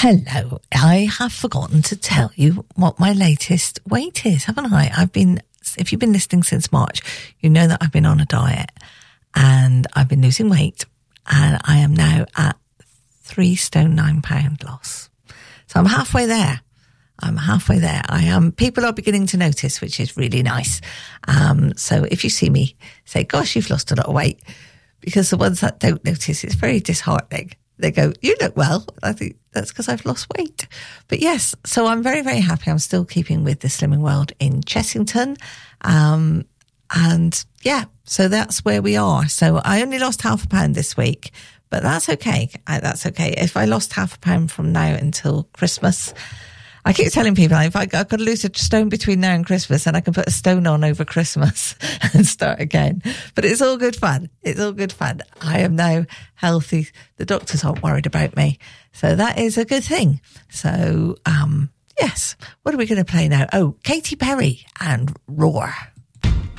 Hello. I have forgotten to tell you what my latest weight is, haven't I? If you've been listening since March, you know that I've been on a diet and I've been losing weight, and I am now at 3 stone 9 pound loss. So I'm halfway there. People are beginning to notice, which is really nice. So if you see me, say, gosh, you've lost a lot of weight, because the ones that don't notice, it's very disheartening. They go, you look well. I think that's because I've lost weight. But yes, so I'm very, very happy. I'm still keeping with the Slimming World in Chessington. And yeah, so that's where we are. So I only lost half a pound this week, but that's okay. That's okay. If I lost half a pound from now until Christmas, I keep telling people, if I've got to lose a stone between now and Christmas, and I can put a stone on over Christmas and start again. But it's all good fun. It's all good fun. I am now healthy. The doctors aren't worried about me. So that is a good thing. So, yes. What are we going to play now? Oh, Katy Perry and Roar.